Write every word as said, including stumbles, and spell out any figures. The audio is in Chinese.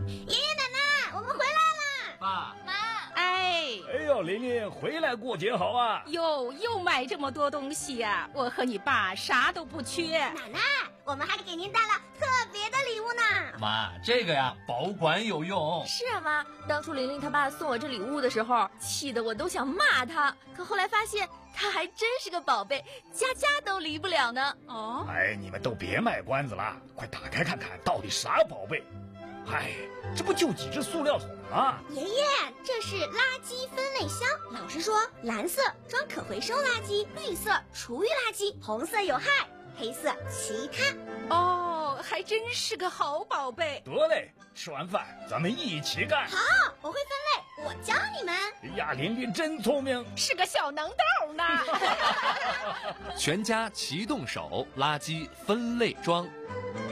爷爷奶奶，我们回来啦！ 爸妈， 哎， 哎呦，琳琳回来过节好啊！ 哟，又买这么多东西呀、啊！我和你爸啥都不缺。 奶奶，我们还给您带了特别的礼物呢。 妈，这个呀，保管有用。 是啊，妈，当初玲玲她爸送我这礼物的时候，气得我都想骂他，可后来发现他还真是个宝贝，家家都离不了呢。 哦， 哎，你们都别卖关子了，快打开看看到底啥宝贝。哎，这不就几只塑料桶吗？ 爷爷，这是垃圾分类箱。老师说，蓝色装可回收垃圾，绿色厨余垃圾，红色有害，黑色其他。 哦，还真是个好宝贝。 得嘞，吃完饭咱们一起干。 好，我会分类，我教你们。 哎呀，琳琳真聪明， 是个小能豆呢。 全家齐动手，垃圾分类装。